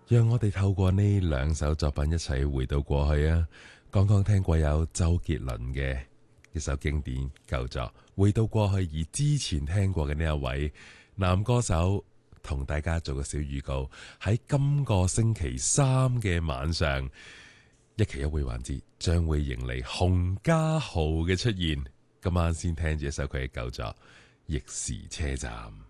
讓我哋透過呢兩首作品一齊回到過去啊！剛剛聽過有周杰倫嘅一首經典舊作《回到過去》，而之前聽過嘅呢一位男歌手，同大家做個小預告，喺今個星期三嘅晚上，一期一會環節將會迎嚟洪嘉豪嘅出現。今晚先聽住一首佢嘅舊作《逆時車站》。